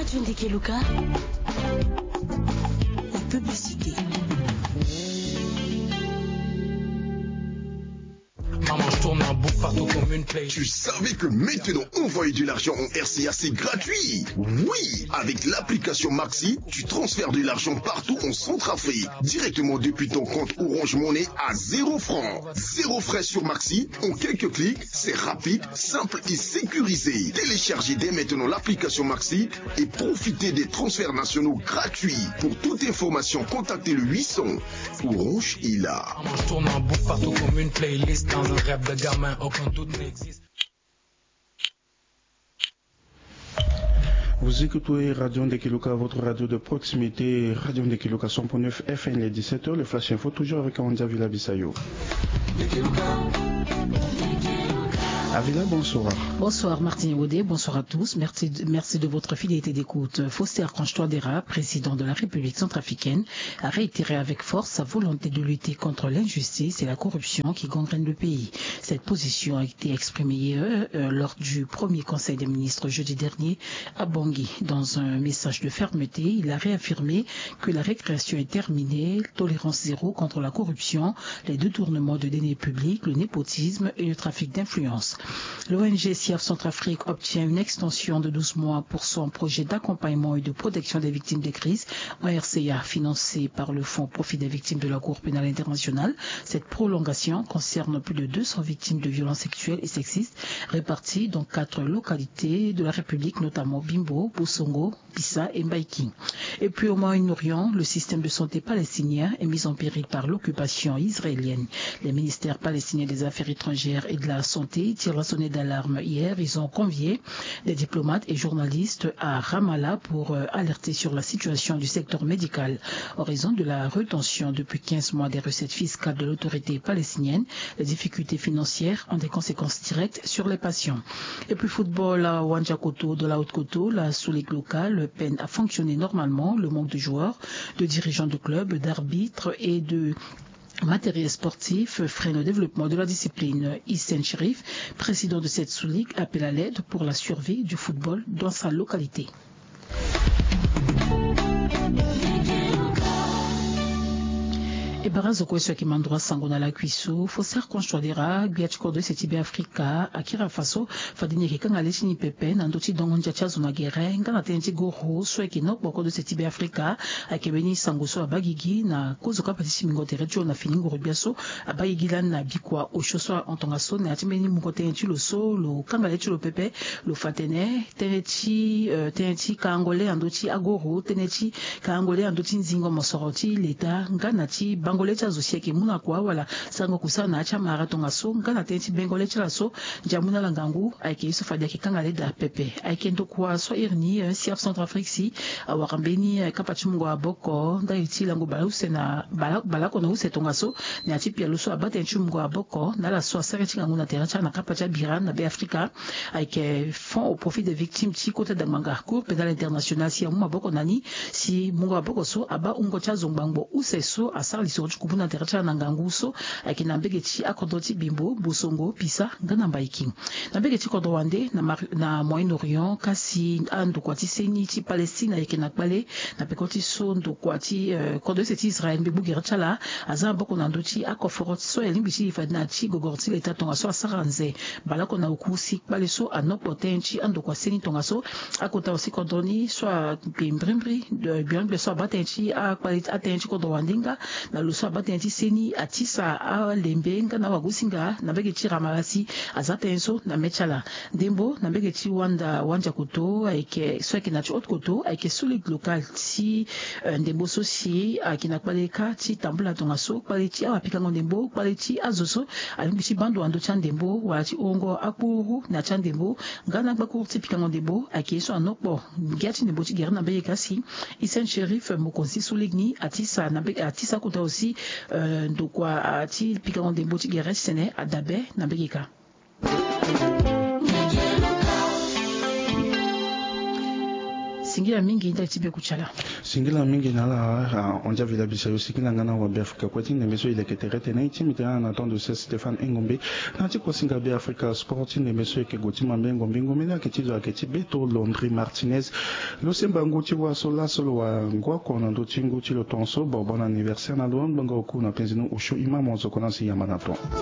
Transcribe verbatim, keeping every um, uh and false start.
Radio Ndekeluka, la publicité. Maman, je tourne en boucle partout comme une play. Tu savais que maintenant, envoyer de l'argent en R C A, c'est gratuit? Oui! Avec l'application Maxi, tu transfères de l'argent partout en Centrafrique, directement depuis ton compte Orange Money à zéro franc. Zéro frais sur Maxi, en quelques clics, c'est rapide, simple et sécurisé. Téléchargez dès maintenant l'application Maxi et profitez des transferts nationaux gratuits. Pour toute information, contactez le huit cents. Orange, il a. Maman, je tourne en boucle partout comme une playlist. Dans un rêve de gamin, aucun doute n'existe. Vous écoutez Radio Ndekeluka, votre radio de proximité, Radio Ndekeluka cent point neuf F M, les dix-sept heures, le Flash Info, toujours avec Andia Villa Bissayo. Avila, bonsoir. Bonsoir Martine Audé, bonsoir à tous. Merci de, merci de votre fidélité d'écoute. Faustin Archange Touadéra, président de la République centrafricaine, a réitéré avec force sa volonté de lutter contre l'injustice et la corruption qui gangrènent le pays. Cette position a été exprimée hier euh, lors du premier conseil des ministres jeudi dernier à Bangui. Dans un message de fermeté, il a réaffirmé que la récréation est terminée, tolérance zéro contre la corruption, les détournements de deniers publics, le népotisme et le trafic d'influence. L'O N G C I A F Centrafrique obtient une extension de douze mois pour son projet d'accompagnement et de protection des victimes des crises en R C A, financé par le Fonds Profit des victimes de la Cour pénale internationale. Cette prolongation concerne plus de deux cents victimes de violences sexuelles et sexistes réparties dans quatre localités de la République, notamment Bimbo, Bosongo, Bissa et Mbaïki. Et puis au Moyen-Orient, le système de santé palestinien est mis en péril par l'occupation israélienne. Les ministères palestiniens des Affaires étrangères et de la Santé tirent la sonnette d'alarme. Hier, ils ont convié des diplomates et journalistes à Ramallah pour euh, alerter sur la situation du secteur médical. En raison de la rétention depuis quinze mois des recettes fiscales de l'autorité palestinienne, les difficultés financières ont des conséquences directes sur les patients. Et puis football à Wanjakoto, de la Haute-Koto, la sous-ligue locale peine à fonctionner normalement. Le manque de joueurs, de dirigeants de clubs, d'arbitres et de matériel sportif freine le développement de la discipline. Hissène Chérif, président de cette sous-ligue, appelle à l'aide pour la survie du football dans sa localité. E baraza kwesho kimandwa sango na la kwiso foser konstrodera biachikodo setibe Afrika akira faso fadini kanga lechini pepe na ndoti dongo nja chazo na gerenga na tenji goro so kinok boko de setibe Afrika akebeni sango so abagigi na kozo kapatisi mingote rejo na finingo robiaso abagigi lan na bikwa oshoso antonga so na atimeni mungote nti lo so lo kanga lechi lo pepe lo fatene teneti uh, teneti kangole andoti agoro teneti kangole andoti nzingo mosoroti leta nganati bangolecha zosieke muna kwa wala sango kusana acha maratonga so ngana tenti bengolecha so jamuna langangu aike yusufu fadia kikanga leda pepe aike ndo kwa so irni C I A F Centrafrique si awakambeni kapachimungo aboko nda yuti lango balause na balako na use tonga so na tipi aluso abate nchumugo aboko na la so sereti ngangu na teracha na kapacha biran na be Afrika aike fond au profit des victimes ti côté de manga cour pénal international si amu aboko nani si mungo aboko so aba ungo cha zongbango use so asali so kubuna teracha na nganguso akina mbegeti akodoti Bimbo Bosongo Pisa ngana Mbaiki na mbegeti kodwande na na Moyen-Orient kasi ando kwati seni ti Palestine akina kbale na pekoti so ndo kwati uh, kodo seti Israël bebu gerchala aza boko na ndoti akoforot so elimbiti fadna ti gogorti leta tonga so asaranze balako na ukusi kbale so anopotenchi ando kwa seni tonga so akota aussi kodoni so bimbrimbri de bien so abatenchi a quality atenchi kodwandinga na luso abatenchi seni atisa a lembenga na wagusinga na begeti ramalasi azatenso na mechala ndembo na begeti wanda wanja koto aike so akina ti autre koto aike sulik local ti uh, ndembo so si akina kwaleka ti tambula tonga so kwaleti a pikango ndembo kwaleti azoso alimbiti bando ando cha ndembo wala ti ongo akuru na cha ndembo ngana bakuru ti pikango ndembo aike so anokbo ngati ndembo ti gerna beyeka si Hissène Chérif mokonsi suligni atisa na be atisa kuta aussi euh, ndokwa ati pikango ndembo ti gere sene adabe na begeka. singila mingi nda tibe kuchala singila mingi nala onja vila bisayo singila ngana wa Afrika kwa tine meso ile keterete na itimite na tondo se Stéphane Engombe na tiko singa be Africa Sport ne meso ke goti mambe Engombe Engombe na ketizo aketi beto Londri Martinez lo semba nguti wa sola solo wa ngwa kona ndo tingu tilo tonso bon bon anniversaire na luan bango ku na penzino usho imamo zo kona si yamanato